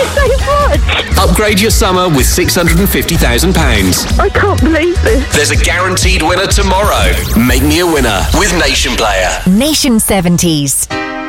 so much. Upgrade your summer with £650,000. I can't believe this. There's a guaranteed winner tomorrow. Make me a winner with Nation Player. Nation 70s.